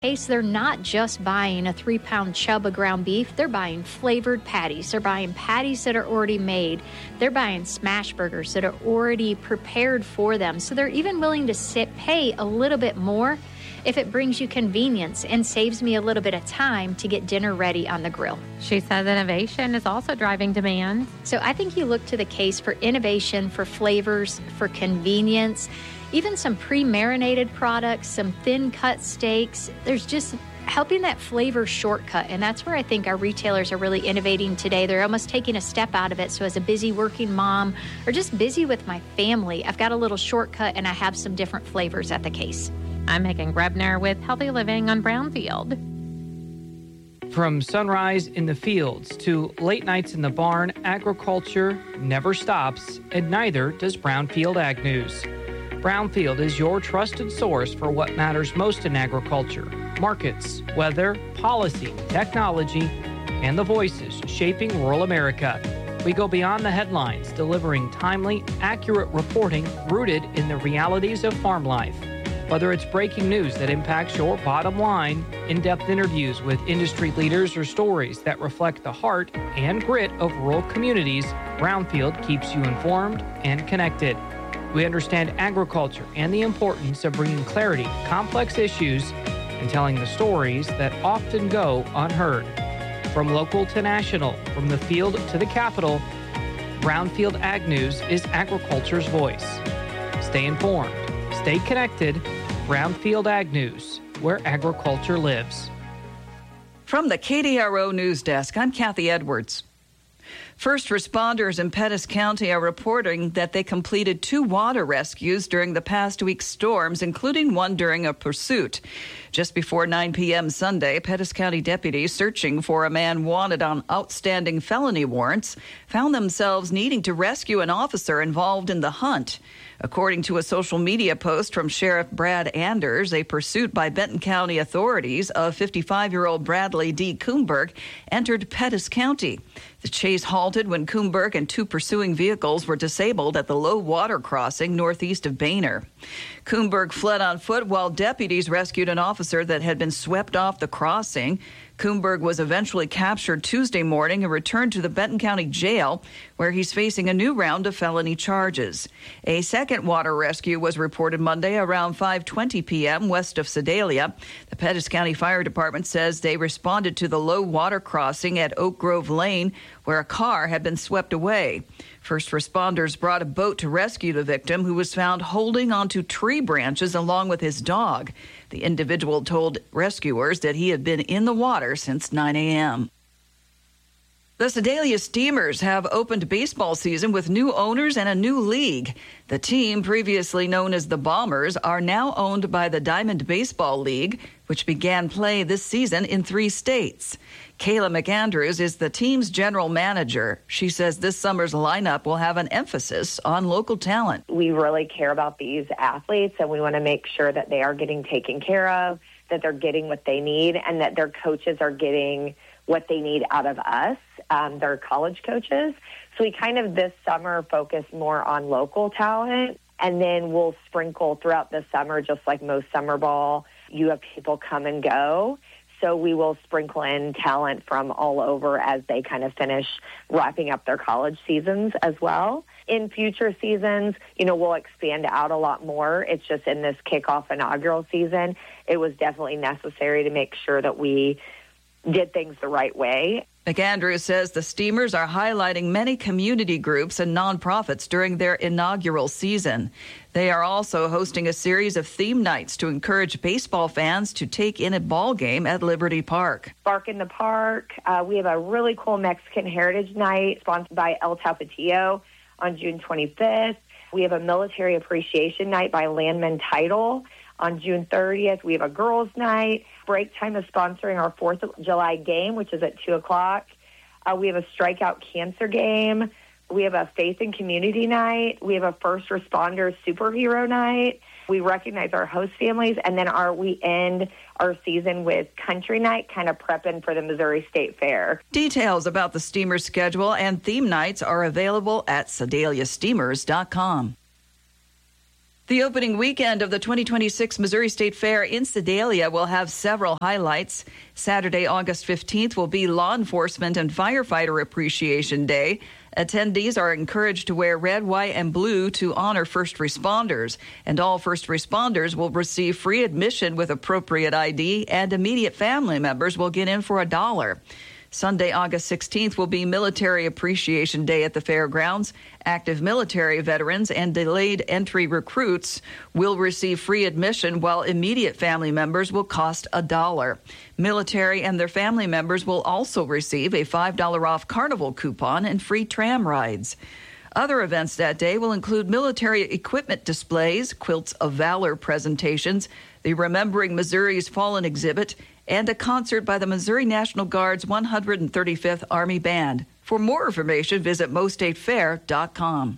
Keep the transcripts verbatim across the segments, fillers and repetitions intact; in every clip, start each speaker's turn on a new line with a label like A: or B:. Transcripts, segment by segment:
A: Case, they're not just buying a three-pound chub of ground beef. They're buying flavored patties. They're buying patties that are already made. They're buying smash burgers that are already prepared for them. So they're even willing to sit, pay a little bit more if it brings you convenience and saves me a little bit of time to get dinner ready on the grill.
B: She says innovation is also driving demand.
A: So I think you look to the Case for innovation, for flavors, for convenience, even some pre-marinated products, some thin-cut steaks. There's just helping that flavor shortcut, and that's where I think our retailers are really innovating today. They're almost taking a step out of it. So as a busy working mom or just busy with my family, I've got a little shortcut and I have some different flavors at the Case.
B: I'm Megan Grebner with Healthy Living on Brownfield.
C: From sunrise in the fields to late nights in the barn, agriculture never stops, and neither does Brownfield Ag News. Brownfield is your trusted source for what matters most in agriculture: markets, weather, policy, technology, and the voices shaping rural America. We go beyond the headlines, delivering timely, accurate reporting rooted in the realities of farm life. Whether it's breaking news that impacts your bottom line, in-depth interviews with industry leaders, or stories that reflect the heart and grit of rural communities, Brownfield keeps you informed and connected. We understand agriculture and the importance of bringing clarity to complex issues and telling the stories that often go unheard. From local to national, from the field to the capital, Brownfield Ag News is agriculture's voice. Stay informed, stay connected. Brownfield Ag News, where agriculture lives.
D: From the K D R O News Desk, I'm Kathy Edwards. First responders in Pettis County are reporting that they completed two water rescues during the past week's storms, including one during a pursuit. Just before nine p.m. Sunday, Pettis County deputies searching for a man wanted on outstanding felony warrants found themselves needing to rescue an officer involved in the hunt. According to a social media post from Sheriff Brad Anders, a pursuit by Benton County authorities of fifty-five-year-old Bradley D. Coomberg entered Pettis County. The chase halted when Coomberg and two pursuing vehicles were disabled at the low water crossing northeast of Boehner. Coomberg fled on foot while deputies rescued an officer that had been swept off the crossing. Coomberg was eventually captured Tuesday morning and returned to the Benton County Jail, where he's facing a new round of felony charges. A second water rescue was reported Monday around five twenty p.m. west of Sedalia. The Pettis County Fire Department says they responded to the low water crossing at Oak Grove Lane, where a car had been swept away. First responders brought a boat to rescue the victim, who was found holding onto tree branches along with his dog. The individual told rescuers that he had been in the water since nine a.m. The Sedalia Steamers have opened baseball season with new owners and a new league. The team, previously known as the Bombers, are now owned by the Diamond Baseball League, which began play this season in three states. Kayla McAndrews is the team's general manager. She says this summer's lineup will have an emphasis on local talent.
E: We really care about these athletes, and we want to make sure that they are getting taken care of, that they're getting what they need, and that their coaches are getting what they need out of us, um, their college coaches. So we kind of this summer focus more on local talent, and then we'll sprinkle throughout the summer, just like most summer ball. You have people come and go. So we will sprinkle in talent from all over as they kind of finish wrapping up their college seasons as well. In future seasons, you know, we'll expand out a lot more. It's just in this kickoff inaugural season, it was definitely necessary to make sure that we did things the right way.
D: McAndrews says the Steamers are highlighting many community groups and nonprofits during their inaugural season. They are also hosting a series of theme nights to encourage baseball fans to take in a ball game at Liberty Park.
E: Bark in the Park. Uh, we have a really cool Mexican Heritage Night sponsored by El Tapatio on June twenty-fifth. We have a Military Appreciation Night by Landman Title on June thirtieth. We have a girls' night. Break Time is sponsoring our fourth of July game, which is at two o'clock. Uh, we have a Strikeout Cancer game. We have a Faith and Community Night. We have a First Responders Superhero Night. We recognize our host families, and then our we end our season with Country Night, kind of prepping for the Missouri State Fair.
D: Details about the Steamers schedule and theme nights are available at Sedalia Steamers dot com. The opening weekend of the twenty twenty-six Missouri State Fair in Sedalia will have several highlights. Saturday, August fifteenth, will be Law Enforcement and Firefighter Appreciation Day. Attendees are encouraged to wear red, white, and blue to honor first responders. And all first responders will receive free admission with appropriate I D, and immediate family members will get in for a dollar. Sunday, August sixteenth, will be Military Appreciation Day at the fairgrounds. Active military veterans and delayed entry recruits will receive free admission, while immediate family members will cost a dollar. Military and their family members will also receive a five dollars off carnival coupon and free tram rides. Other events that day will include military equipment displays, Quilts of Valor presentations, the Remembering Missouri's Fallen exhibit, and a concert by the Missouri National Guard's one hundred thirty-fifth Army Band. For more information, visit mo state fair dot com.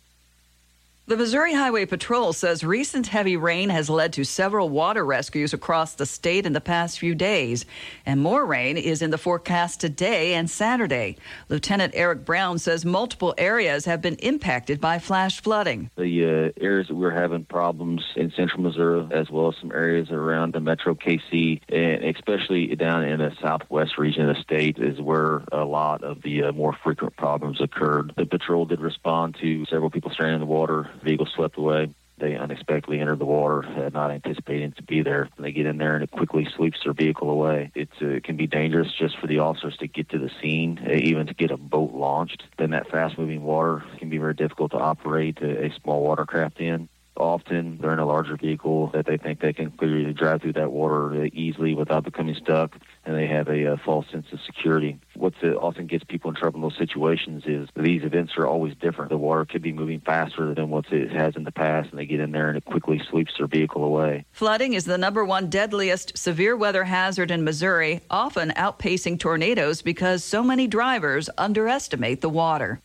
D: The Missouri Highway Patrol says recent heavy rain has led to several water rescues across the state in the past few days, and more rain is in the forecast today and Saturday. Lieutenant Eric Brown says multiple areas have been impacted by flash flooding.
F: The uh, areas that we're having problems in central Missouri, as well as some areas around the Metro K C, and especially down in the southwest region of the state, is where a lot of the uh, more frequent problems occurred. The patrol did respond to several people stranded in the water. Vehicles swept away. They unexpectedly entered the water, uh, not anticipating to be there. They get in there and it quickly sweeps their vehicle away. It's, uh, it can be dangerous just for the officers to get to the scene, uh, even to get a boat launched. Then that fast-moving water can be very difficult to operate a, a small watercraft in. Often they're in a larger vehicle that they think they can clearly drive through that water easily without becoming stuck, and they have a, a false sense of security. What often gets people in trouble in those situations is these events are always different. The water could be moving faster than what it has in the past, and they get in there and it quickly sweeps their vehicle away.
D: Flooding is the number one deadliest severe weather hazard in Missouri, often outpacing tornadoes because so many drivers underestimate the water.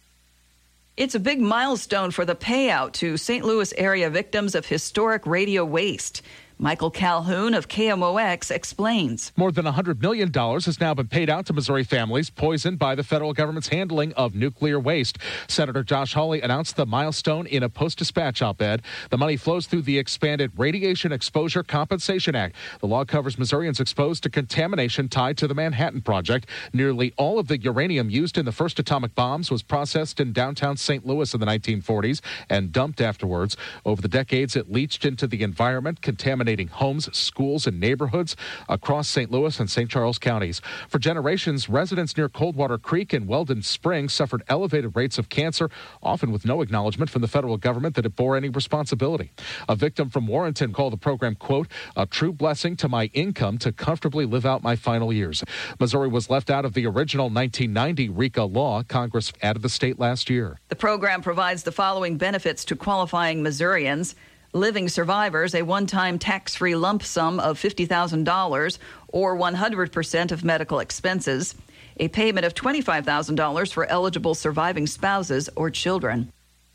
D: It's a big milestone for the payout to Saint Louis area victims of historic radio waste. Michael Calhoun of K M O X explains.
G: More than one hundred million dollars has now been paid out to Missouri families poisoned by the federal government's handling of nuclear waste. Senator Josh Hawley announced the milestone in a Post-Dispatch op-ed. The money flows through the expanded Radiation Exposure Compensation Act. The law covers Missourians exposed to contamination tied to the Manhattan Project. Nearly all of the uranium used in the first atomic bombs was processed in downtown Saint Louis in the nineteen forties and dumped afterwards. Over the decades, it leached into the environment, contaminating homes, schools, and neighborhoods across Saint Louis and Saint Charles counties. For generations, residents near Coldwater Creek and Weldon Springs suffered elevated rates of cancer, often with no acknowledgement from the federal government that it bore any responsibility. A victim from Warrenton called the program, quote, a true blessing to my income to comfortably live out my final years. Missouri was left out of the original nineteen ninety RECA law. Congress added the state last year.
D: The program provides the following benefits to qualifying Missourians. Living survivors, a one-time tax-free lump sum of fifty thousand dollars or one hundred percent of medical expenses, a payment of twenty-five thousand dollars for eligible surviving spouses or children.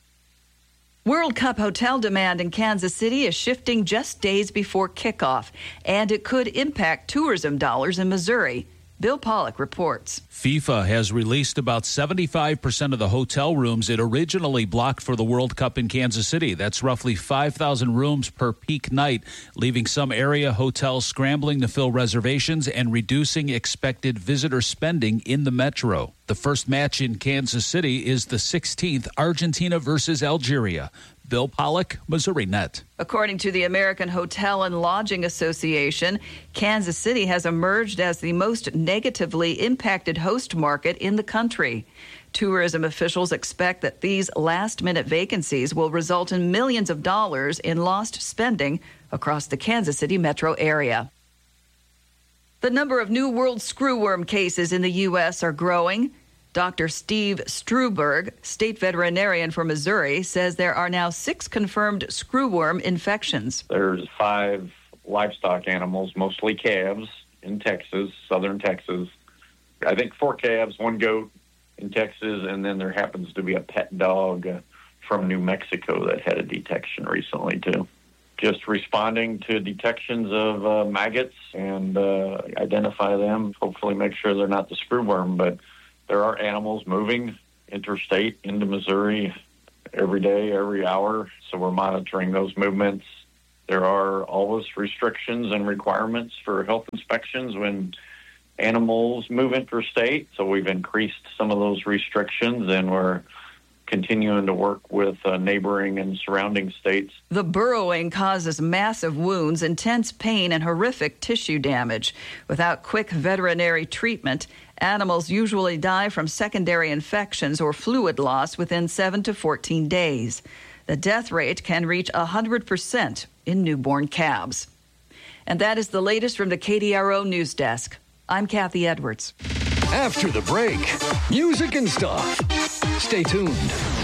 D: World Cup hotel demand in Kansas City is shifting just days before kickoff, and it could impact tourism dollars in Missouri. Bill Pollock reports.
H: FIFA has released about seventy-five percent of the hotel rooms it originally blocked for the World Cup in Kansas City. That's roughly five thousand rooms per peak night, leaving some area hotels scrambling to fill reservations and reducing expected visitor spending in the metro. The first match in Kansas City is the sixteenth, Argentina versus Algeria. Bill Pollock, Missouri Net.
D: According to the American Hotel and Lodging Association, Kansas City has emerged as the most negatively impacted host market in the country. Tourism officials expect that these last-minute vacancies will result in millions of dollars in lost spending across the Kansas City metro area. The number of new world screwworm cases in the U S are growing. Doctor Steve Struberg, state veterinarian for Missouri, says there are now six confirmed screwworm infections.
I: There's five livestock animals, mostly calves, in Texas, southern Texas. I think four calves, one goat in Texas, and then there happens to be a pet dog from New Mexico that had a detection recently, too. Just responding to detections of uh, maggots and uh, identify them, hopefully make sure they're not the screwworm, but there are animals moving interstate into Missouri every day, every hour, so we're monitoring those movements. There are always restrictions and requirements for health inspections when animals move interstate, so we've increased some of those restrictions, and we're continuing to work with uh, neighboring and surrounding states.
D: The burrowing causes massive wounds, intense pain, and horrific tissue damage. Without quick veterinary treatment, animals usually die from secondary infections or fluid loss within seven to fourteen days. The death rate can reach one hundred percent in newborn calves. And that is the latest from the K D R O News Desk. I'm Kathy Edwards.
J: After the break, music and stuff. Stay tuned.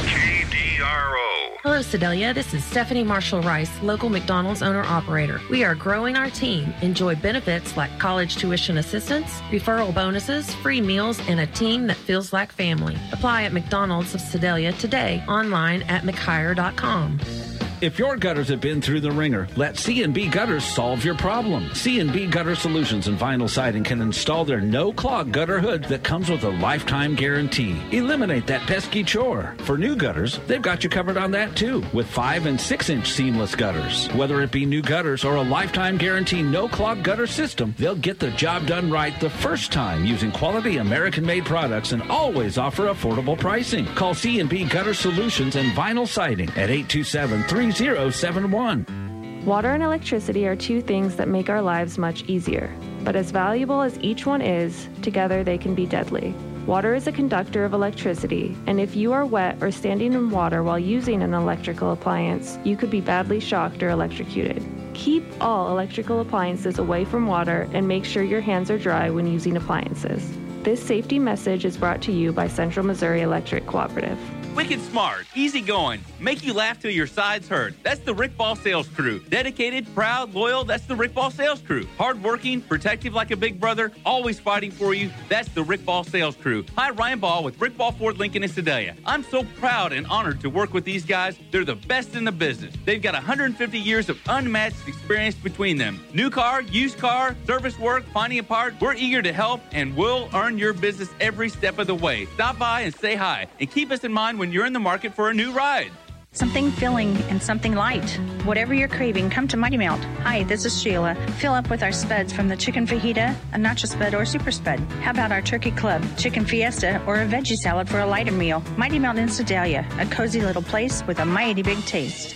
K: K D R O.
L: Hello, Sedalia. This is Stephanie Marshall-Rice, local McDonald's owner-operator. We are growing our team. Enjoy benefits like college tuition assistance, referral bonuses, free meals, and a team that feels like family. Apply at McDonald's of Sedalia today, online at mchire dot com.
M: If your gutters have been through the ringer, let C and B Gutters solve your problem. C and B Gutter Solutions and Vinyl Siding can install their no-clog gutter hood that comes with a lifetime guarantee. Eliminate that pesky chore. For new gutters, they've got you covered on that too, with five and six inch seamless gutters. Whether it be new gutters or a lifetime guarantee no-clog gutter system, they'll get the job done right the first time using quality American-made products and always offer affordable pricing. Call C and B Gutter Solutions and Vinyl Siding at eight two seven, three zero seven one.
N: Water and electricity are two things that make our lives much easier. But as valuable as each one is, together they can be deadly. Water is a conductor of electricity, and if you are wet or standing in water while using an electrical appliance, you could be badly shocked or electrocuted. Keep all electrical appliances away from water and make sure your hands are dry when using appliances. This safety message is brought to you by Central Missouri Electric Cooperative.
O: Wicked smart, easy going, make you laugh till your sides hurt. That's the Rick Ball Sales Crew. Dedicated, proud, loyal, that's the Rick Ball Sales Crew. Hardworking, protective like a big brother, always fighting for you, that's the Rick Ball Sales Crew. Hi, Ryan Ball with Rick Ball Ford Lincoln in Sedalia. I'm so proud and honored to work with these guys. They're the best in the business. They've got one hundred fifty years of unmatched experience between them. New car, used car, service work, finding a part, we're eager to help and we'll earn your business every step of the way. Stop by and say hi and keep us in mind when you're in the market for a new ride.
P: Something filling and something light. Whatever you're craving, come to Mighty Melt. Hi, this is Sheila. Fill up with our spuds from the chicken fajita, a nacho spud, or super spud. How about our turkey club, chicken fiesta, or a veggie salad for a lighter meal? Mighty Melt in Sedalia, a cozy little place with a mighty big taste.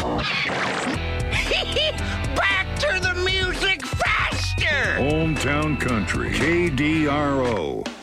K: Back to the music faster!
J: Hometown Country, K D R O.